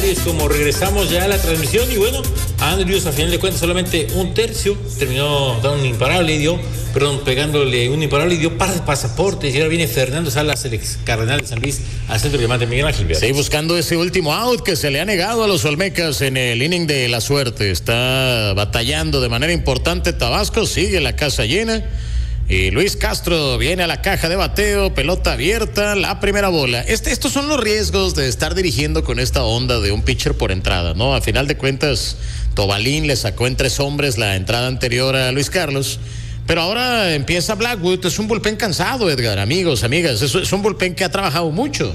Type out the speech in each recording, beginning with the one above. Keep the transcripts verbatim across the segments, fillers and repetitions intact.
es como regresamos ya a la transmisión. Y bueno, Andrews a final de cuentas solamente un tercio, terminó dando un imparable y dio, perdón, pegándole un imparable y dio par de pasaportes. Y ahora viene Fernando Salas, el ex cardenal de San Luis, al centro de llamada de Miguel Ángel. Sí, buscando ese último out que se le ha negado a los Olmecas en el inning de la suerte. Está batallando de manera importante Tabasco, sigue la casa llena. Y Luis Castro viene a la caja de bateo, pelota abierta, la primera bola. Este, estos son los riesgos de estar dirigiendo con esta onda de un pitcher por entrada, ¿no? A final de cuentas, Tobalín le sacó en tres hombres la entrada anterior a Luis Carlos. Pero ahora empieza Blackwood. Es un bullpen cansado, Edgar, amigos, amigas. Es, es un bullpen que ha trabajado mucho.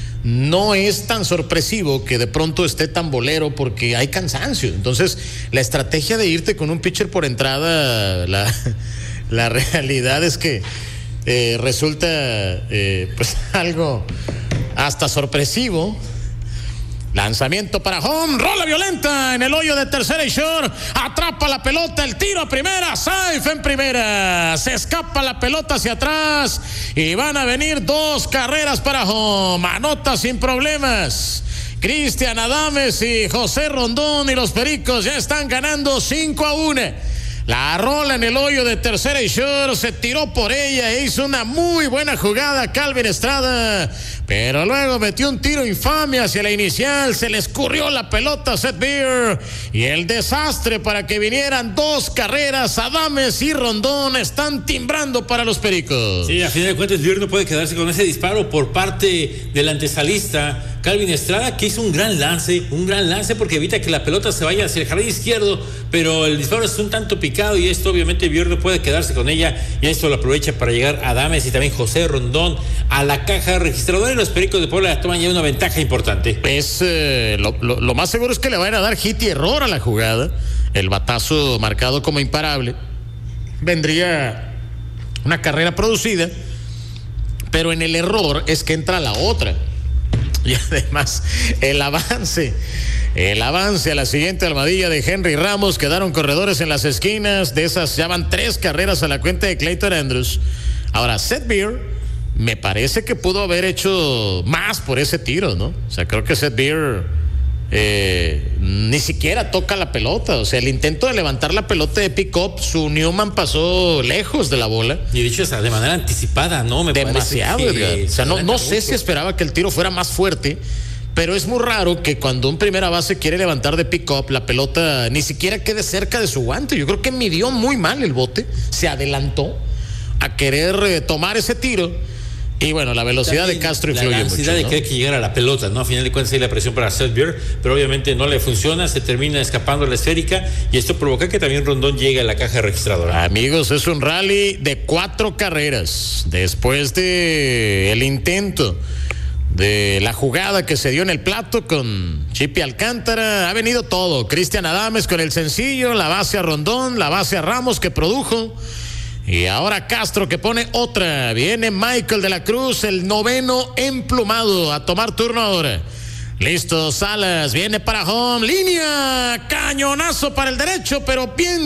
No es tan sorpresivo que de pronto esté tan bolero porque hay cansancio. Entonces, la estrategia de irte con un pitcher por entrada, la... La realidad es que eh, resulta eh, pues algo hasta sorpresivo. Lanzamiento para home, rola violenta en el hoyo de tercera y short, atrapa la pelota, el tiro a primera, safe en primera, se escapa la pelota hacia atrás y van a venir dos carreras para home, anota sin problemas. Cristian Adames y José Rondón y los Pericos ya están ganando cinco a uno. La rola en el hoyo de tercera y short, se tiró por ella e hizo una muy buena jugada Calvin Estrada, pero luego metió un tiro infame hacia la inicial, se le escurrió la pelota a Seth Beer y el desastre para que vinieran dos carreras. Adames y Rondón están timbrando para los Pericos. Sí, a final de cuentas Beer no puede quedarse con ese disparo por parte del antesalista Calvin Estrada, que hizo un gran lance, un gran lance porque evita que la pelota se vaya hacia el jardín izquierdo, pero el disparo es un tanto picado y esto obviamente Beer no puede quedarse con ella y esto lo aprovecha para llegar a Adames y también José Rondón a la caja registradora y los Pericos de Puebla toman ya una ventaja importante. Pues eh, lo, lo, lo más seguro es que le van a dar hit y error a la jugada. El batazo marcado como imparable. Vendría una carrera producida, pero en el error es que entra la otra. Y además, el avance, el avance a la siguiente almohadilla de Henry Ramos, quedaron corredores en las esquinas, de esas ya van tres carreras a la cuenta de Clayton Andrews. Ahora, Seth Beer, me parece que pudo haber hecho más por ese tiro, ¿no? O sea, creo que Seth Beer eh, ni siquiera toca la pelota. O sea, el intento de levantar la pelota de pick-up, su Newman pasó lejos de la bola. Y dicho esa, de manera anticipada, ¿no? Me Demasiado, Edgar. O sea, no, no sé si esperaba que el tiro fuera más fuerte, pero es muy raro que cuando un primera base quiere levantar de pick-up, la pelota ni siquiera quede cerca de su guante. Yo creo que midió muy mal el bote, se adelantó a querer eh, tomar ese tiro. Y bueno, la velocidad también de Castro influye mucho, la ansiedad, ¿no?, de querer que llegara a la pelota, ¿no? A final de cuentas hay la presión para Seth Beer, pero obviamente no le funciona, se termina escapando la esférica y esto provoca que también Rondón llegue a la caja registradora. Amigos, es un rally de cuatro carreras después de el intento de la jugada que se dio en el plato con Chippy Alcántara. Ha venido todo. Cristian Adames con el sencillo, la base a Rondón, la base a Ramos que produjo. Y ahora Castro que pone otra. Viene Michael de la Cruz, el noveno emplumado, a tomar turno ahora. Listo, Salas, viene para home, línea, cañonazo para el derecho, pero bien